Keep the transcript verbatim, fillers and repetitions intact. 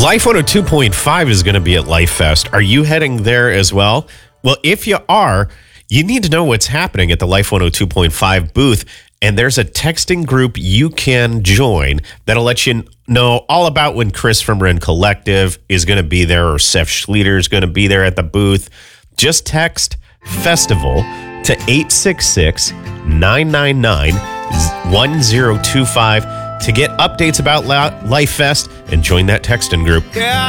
Life one oh two point five is going to be at Life Fest. Are you heading there as well? Well, if you are, you need to know what's happening at the Life one oh two point five booth. And there's a texting group you can join that'll let you know all about when Chris from Ren Collective is going to be there or Seth Schleter is going to be there at the booth. Just text festival to eight six six, nine nine nine, one zero two five to get updates about Life Fest and join that texting group. Yeah.